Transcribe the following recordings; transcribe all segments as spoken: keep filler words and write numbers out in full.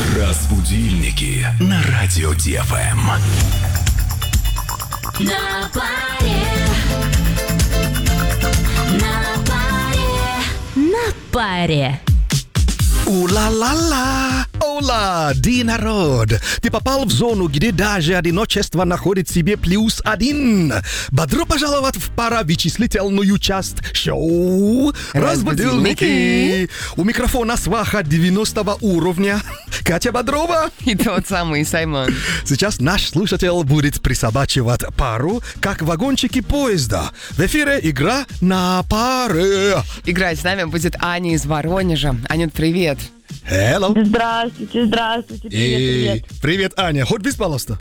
Разбудильники на радио ДФМ. На паре. На паре. На паре. У-ла-ла-ла! Ола, ди народ! Ты попал в зону, где даже одиночество находит себе плюс один. Бодро пожаловать в паравычислительную часть шоу «Разбудильники». У микрофона сваха девяностого уровня Катя Бодрова. И тот самый Саймон. Сейчас наш слушатель будет присобачивать пару, как вагончики поезда. В эфире игра «На паре». Играть с нами будет Аня из Воронежа. Анют, привет. Hello. Здравствуйте, здравствуйте, привет, привет. Привет, Аня. Хоть без, пожалуйста.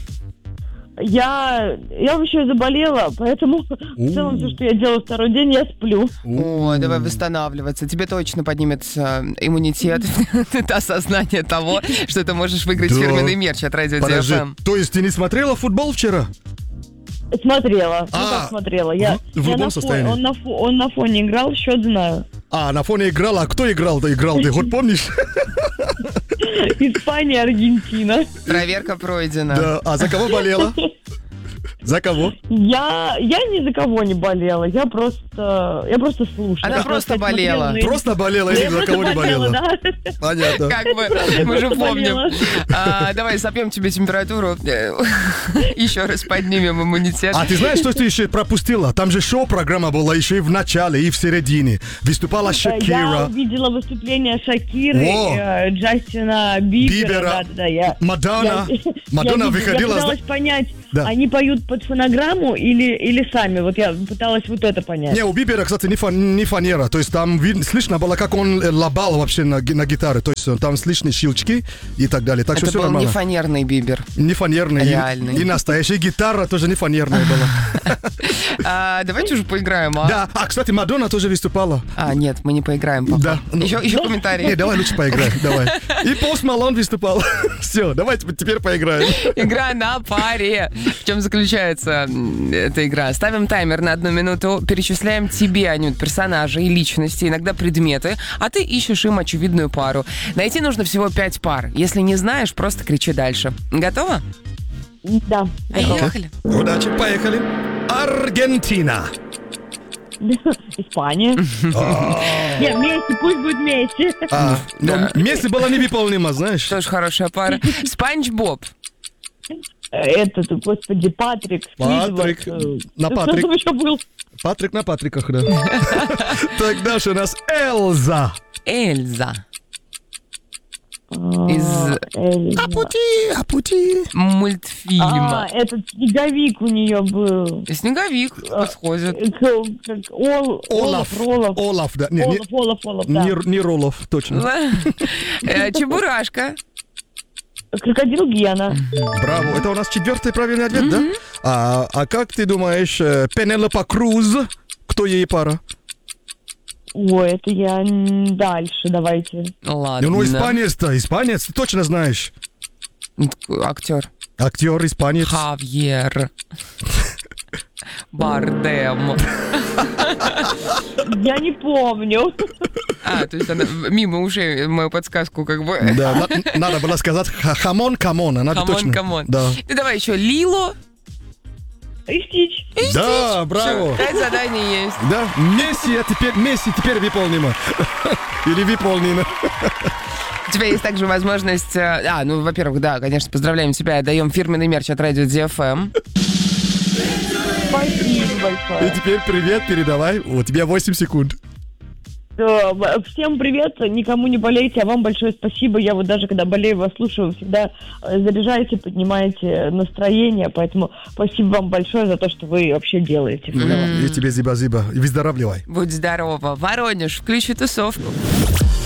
Я, я вообще заболела, поэтому в целом все, что я делаю второй день, я сплю. О, давай восстанавливаться. Тебе точно поднимется иммунитет, осознание того, что ты можешь выиграть фирменный мерч от Радио Подожди, ДФМ. то есть ты не смотрела футбол вчера? Смотрела, ну А, как смотрела. Я, в- в я любом на состоянии. фоне, он, на фо- он на фоне играл, счет знаю. А, на фоне играл, а кто играл-то играл? Ты хоть помнишь? Испания, Аргентина. Проверка пройдена. Да, а за кого болела? За кого? Я, я ни за кого не болела, я просто, я просто слушала. Она Я просто смотрела болела. на- Просто болела или Я за просто кого не болела? да. Понятно. Как бы, мы же просто помним. болела. А, давай сопьем тебе температуру. Еще раз поднимем иммунитет. А ты знаешь, что ты еще пропустила? Там же шоу-программа была еще и в начале, и в середине. Выступала Я Шакира, увидела выступление Шакиры, Во. э, Джастина Бибера. Бибера, Да, да, да, я, Мадонна. я- Мадонна я, выходила... Я пыталась понять, Да. они поют под фонограмму или, или сами. Вот я пыталась вот это понять. Не, у Бибера, кстати, не, фан- не фанера. То есть там видно, слышно было, как он э, лобал вообще на, ги- на гитаре. То есть э, там слышны щелчки и так далее. Так что Это все был не нормально. фанерный бибер. Не фанерный. и- Реальный. И, настоящая гитара тоже не фанерная была. А, давайте уже поиграем, а? Да. А, кстати, Мадонна тоже выступала. А, нет, мы не поиграем пока. Да. Еще, еще Не, комментарий. давай лучше поиграем. Давай. И Пост Малон выступал. Все, давайте теперь поиграем. Игра на паре. В чем заключается м, эта игра? Ставим таймер на одну минуту, перечисляем тебе, Анют, персонажей, личности, иногда предметы, а ты ищешь им очевидную пару. Найти нужно всего пять пар. Если не знаешь, просто кричи дальше. Готова? Да. Поехали. Удачи, поехали. Аргентина. Испания. Нет, Месси, пусть будет Месси. А, но Да. Месси была невыполнима, знаешь. Тоже хорошая пара. Спанч Боб. Этот, господи, Патрик. Патрик. Сквидвард, э, На кто Патрик. там еще был? Патрик на Патриках, да. Так, дальше у нас Элза. Эльза. А, Из Эльза. А пути, а пути. мультфильма. А, этот снеговик у нее был. Снеговик подходит. Э, к- как Ол- Олаф. Олаф, Ролов. Олаф, да. Не, не, Олаф, Олаф, Олаф, да. не, не Ролов, точно. Э, Чебурашка. Крокодил Гена. Браво. Это у нас четвертый правильный ответ, да? А, а как ты думаешь, э, Пенелопа Круз, кто ей пара? Ой, это я м, дальше, давайте. Ладно. Ну, испанец-то, испанец, ты точно знаешь. Актер. Актер, испанец. Хавьер. Бардем. Я не помню. А, то есть она мимо ушей мою подсказку как бы. Да, на- надо было сказать ха- хамон, камон, она Камон, точно. камон. Да. Ты давай еще Лило. И Стич. Да, браво. Пять заданий есть. Да, Месси, а теперь Месси теперь выполнимо. Или выполнено. У тебя есть также возможность... э, А, ну, во-первых, да, конечно, поздравляем тебя. Даем фирменный мерч от Радио ДФМ. Спасибо И большое. теперь привет передавай. У тебя восемь секунд. Да, в- Всем привет, никому не болейте, а вам большое спасибо. Я вот даже когда болею, вас слушаю, всегда э, заряжаете, поднимаете настроение, поэтому спасибо вам большое за то, что вы вообще делаете. И тебе зиба-зиба. И выздоравливай. Будь здорова. Воронеж, включи тусовку.